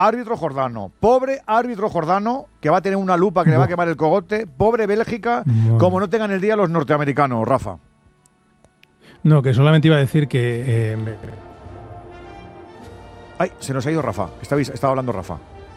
árbitro jordano. Pobre árbitro jordano, que va a tener una lupa que le va a quemar el cogote. Pobre Bélgica, como no tengan el día los norteamericanos, Rafa. No, que solamente iba a decir que... Ay, se nos ha ido Rafa. Estaba hablando Rafa.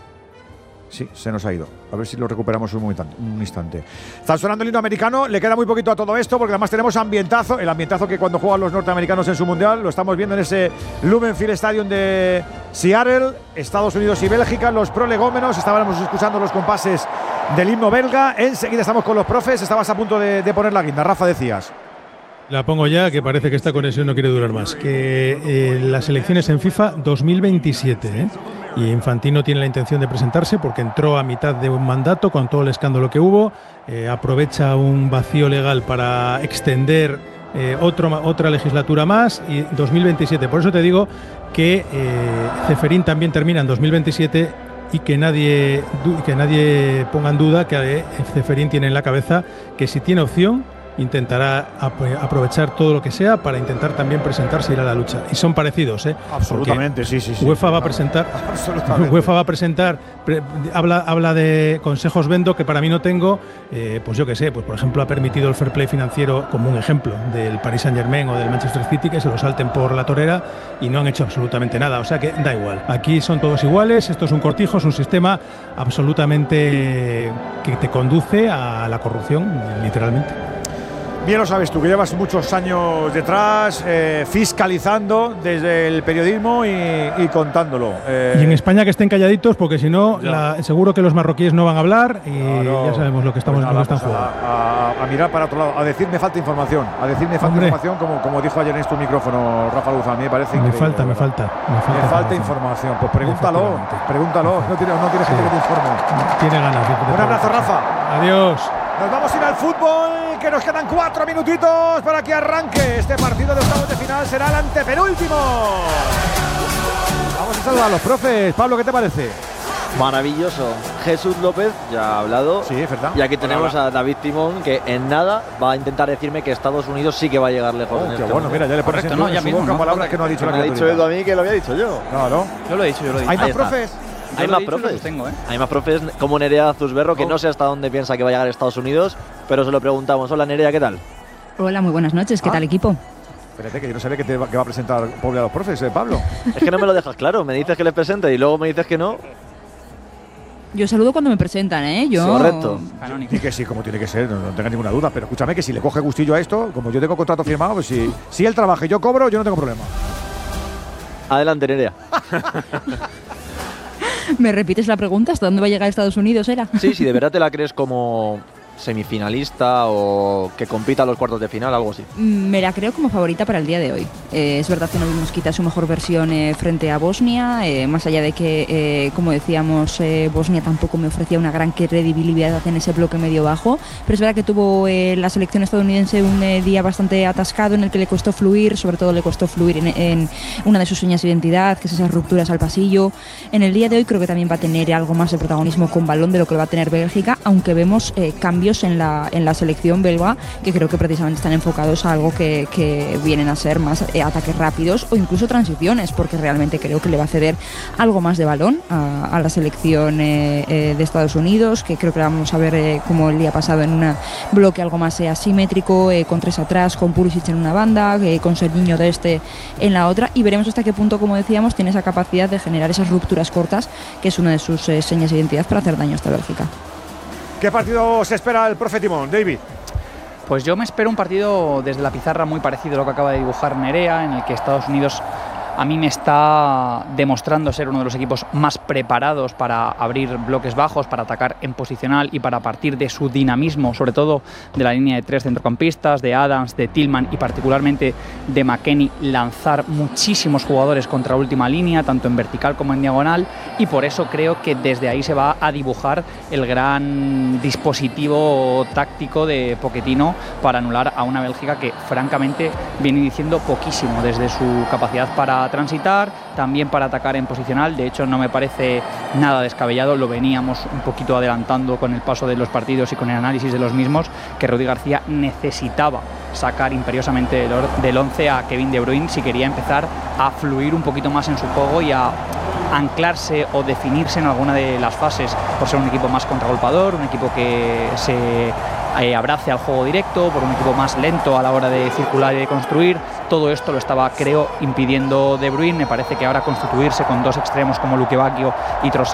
Sí, se nos ha ido. A ver si lo recuperamos un instante. Está sonando el himno americano. Le queda muy poquito a todo esto porque además tenemos ambientazo. El ambientazo que cuando juegan los norteamericanos en su mundial lo estamos viendo en ese Lumen Field Stadium de Seattle, Estados Unidos y Bélgica. Los prolegómenos. Estábamos escuchando los compases del himno belga. Enseguida estamos con los profes. Estabas a punto de poner la guinda. Rafa, decías. La pongo ya, que parece que esta conexión no quiere durar más. Que las elecciones en FIFA 2027, y Infantino tiene la intención de presentarse porque entró a mitad de un mandato con todo el escándalo que hubo, aprovecha un vacío legal para extender otra legislatura más, y 2027. Por eso te digo que Ceferín también termina en 2027 y que nadie ponga en duda que Ceferín tiene en la cabeza que si tiene opción intentará aprovechar todo lo que sea para intentar también presentarse y ir a la lucha. Y son parecidos, Absolutamente, porque sí. UEFA va a presentar. UEFA va a presentar. Habla de consejos vendo que para mí no tengo. Pues yo qué sé, pues por ejemplo ha permitido el fair play financiero, como un ejemplo, del Paris Saint-Germain o del Manchester City, que se lo salten por la torera y no han hecho absolutamente nada. O sea que da igual. Aquí son todos iguales. Esto es un cortijo, es un sistema absolutamente que te conduce a la corrupción, literalmente. Bien lo sabes tú, que llevas muchos años detrás, fiscalizando desde el periodismo y contándolo. Y en España que estén calladitos, porque si no, seguro que los marroquíes no van a hablar y ya sabemos lo que están jugando. A mirar para otro lado, a decir me falta información, información, como dijo ayer en este micrófono Rafa Luzán. Me parece increíble. Me falta información. Pues pregúntalo. No tienes gente que te informe. Tiene ganas. Un abrazo, Rafa. Adiós. Nos vamos a ir al fútbol, que nos quedan 4 minutitos para que arranque este partido de octavos de final. Será el antepenúltimo. Vamos a saludar a los profes. Pablo, ¿qué te parece? Maravilloso. Jesús López ya ha hablado. Sí, es verdad. Y aquí tenemos a David Timón, que en nada va a intentar decirme que Estados Unidos sí que va a llegar lejos. Qué bueno, mira, ya le pones en su boca palabras que no ha dicho la criatura. Me ha dicho Edu a mí que lo había dicho yo. Claro. Yo lo he dicho. ¿Hay más profes? Hay más profes. Hay más profes como Nerea Zusberro, que no sé hasta dónde piensa que va a llegar a Estados Unidos, pero se lo preguntamos. Hola Nerea, ¿qué tal? Hola, muy buenas noches. ¿Qué tal, equipo? Espérate, que yo no sabía que va a presentar Pobre a los profes, Pablo. Es que no me lo dejas claro. Me dices que les presente y luego me dices que no. Yo saludo cuando me presentan, Yo... Correcto. Y que sí, como tiene que ser, no tenga ninguna duda. Pero escúchame, que si le coge gustillo a esto, como yo tengo contrato firmado, pues si él trabaja y yo cobro, yo no tengo problema. Adelante, Nerea. ¿Me repites la pregunta? ¿Hasta dónde va a llegar Estados Unidos, era? Sí, si de verdad te la crees como semifinalista o que compita a los cuartos de final, algo así. Me la creo como favorita para el día de hoy. Es verdad que no vimos quizás su mejor versión frente a Bosnia, más allá de que, como decíamos, Bosnia tampoco me ofrecía una gran credibilidad en ese bloque medio bajo, pero es verdad que tuvo la selección estadounidense un día bastante atascado en el que le costó fluir, sobre todo le costó fluir en una de sus señas de identidad, que es esas rupturas al pasillo. En el día de hoy creo que también va a tener algo más de protagonismo con balón de lo que va a tener Bélgica, aunque vemos cambios en la selección belga que creo que precisamente están enfocados a algo que vienen a ser más ataques rápidos o incluso transiciones, porque realmente creo que le va a ceder algo más de balón a la selección de Estados Unidos, que creo que la vamos a ver como el día pasado en un bloque algo más asimétrico, con 3 atrás, con Pulisic en una banda, con Serginho de en la otra, y veremos hasta qué punto, como decíamos, tiene esa capacidad de generar esas rupturas cortas, que es una de sus señas de identidad para hacer daño a esta Bélgica. ¿Qué partido se espera el profe Timón, David? Pues yo me espero un partido desde la pizarra muy parecido a lo que acaba de dibujar Nerea, en el que Estados Unidos a mí me está demostrando ser uno de los equipos más preparados para abrir bloques bajos, para atacar en posicional y para partir de su dinamismo, sobre todo de la línea de 3 centrocampistas, de Adams, de Tillman y particularmente de McKennie, lanzar muchísimos jugadores contra última línea, tanto en vertical como en diagonal, y por eso creo que desde ahí se va a dibujar el gran dispositivo táctico de Pochettino para anular a una Bélgica que francamente viene diciendo poquísimo desde su capacidad para transitar, también para atacar en posicional. De hecho, no me parece nada descabellado, lo veníamos un poquito adelantando con el paso de los partidos y con el análisis de los mismos, que Rudi García necesitaba sacar imperiosamente del 11 a Kevin De Bruyne si quería empezar a fluir un poquito más en su juego y a anclarse o definirse en alguna de las fases por ser un equipo más contragolpador, un equipo que se abrace al juego directo, por un equipo más lento a la hora de circular y de construir. Todo esto lo estaba, creo, impidiendo De Bruyne. Me parece que ahora constituirse con dos extremos como Luque Bacchio y Trossard